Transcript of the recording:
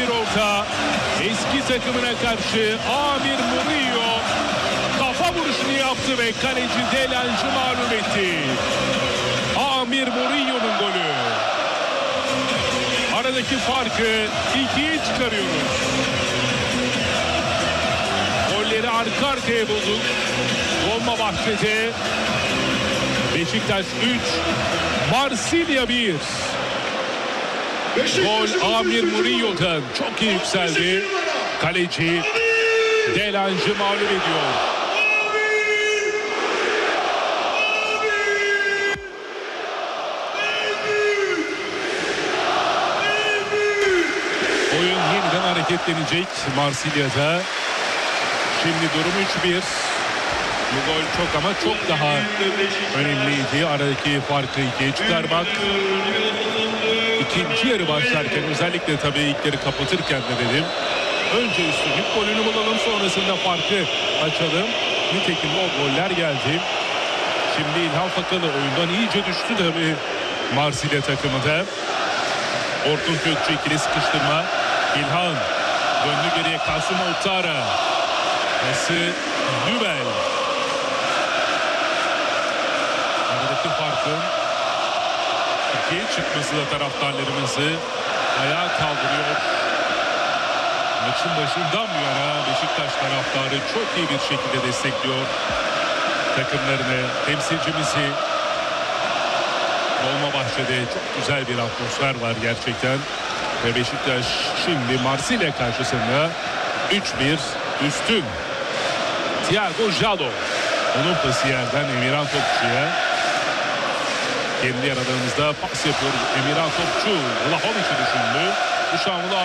bir orta. Eski takımına karşı Amir Murillo kafa vuruşunu yaptı ve kaleci Delancı mağlup etti. Amir Murillo'nun golü. Aradaki farkı 2'ye çıkarıyoruz. Golleri arka arkaya bulduk. Dolmabahçe'de Beşiktaş 3, Marsilya 1. Gol Amir Murillo'dan çok iyi yükseldi. Kaleci Delancı mağlup ediyor. Oyun yeniden hareketlenecek Marsilya'da. Şimdi durum 3-1. Bu gol çok ama çok daha önemliydi. Aradaki farkı 2'ye çıkarmak. İkinci yarı başlarken, özellikle tabii ilk yarı kapatırken de dedim, önce üstünlük golünü bulalım, sonrasında farkı açalım. Nitekim o goller geldi. Şimdi İlhan Fakalı oyundan iyice düştü tabii Marsilya takımı da. Orkun Kökçü ikili sıkıştırma. İlhan döndü geriye, Kasım Ouattara. Pası Nübel. Aradaki farkın 2'ye çıkması da taraftarlarımızı ayağa kaldırıyor. Maçın başından bu yana Beşiktaş taraftarı çok iyi bir şekilde destekliyor takımlarını, temsilcimizi. Dolmabahçe'de çok güzel bir atmosfer var gerçekten. Ve Beşiktaş şimdi Marsilya karşısında 3-1 üstün. Thiago Jalo. Onun pası yerden Emirhan Topçu'ya. Kendi aradığımızda pas yapıyor Emirhan Topçu. Vlahovic'i düşündü. Dışarıda